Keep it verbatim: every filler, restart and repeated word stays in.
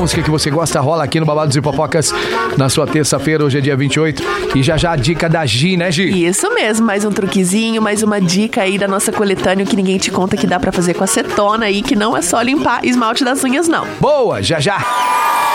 música que você gosta rola aqui no Babados e Fofocas na sua terça-feira, hoje é dia vinte e oito. E já já a dica da Gi, né, Gi? Isso mesmo, mais um truquezinho, mais uma dica aí da nossa coletânea que ninguém te conta que dá pra fazer com acetona aí, que não é só limpar esmalte das unhas, não. Boa, já já!